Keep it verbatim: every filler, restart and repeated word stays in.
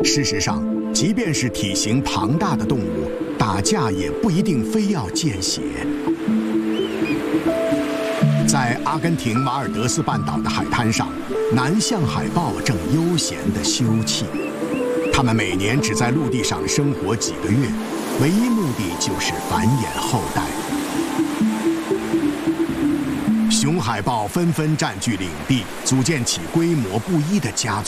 事实上，即便是体型庞大的动物，打架也不一定非要见血。在阿根廷马尔德斯半岛的海滩上，南象海豹正悠闲地休憩。它们每年只在陆地上生活几个月，唯一目的就是繁衍后代。雄海豹纷纷占据领地，组建起规模不一的家族。